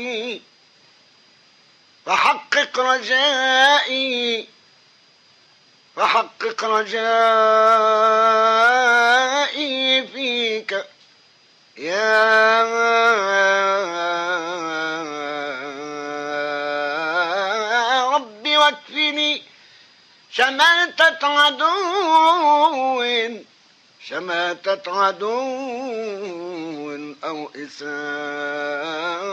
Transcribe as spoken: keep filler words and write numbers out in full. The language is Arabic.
فحقق رجائي فحقق رجائي فيك يا رب، واكفني شماتة عدو شماتة عدو أو إساءة